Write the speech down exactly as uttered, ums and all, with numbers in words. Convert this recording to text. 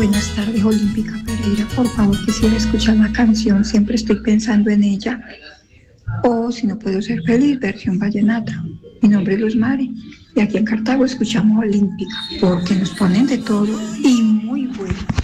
Buenas tardes, Olímpica Pereira. Por favor, quisiera escuchar la canción. Siempre estoy pensando en ella. O si no puedo ser feliz, versión vallenata. Mi nombre es Luz Mari. Y aquí en Cartago escuchamos Olímpica, porque nos ponen de todo y muy bueno.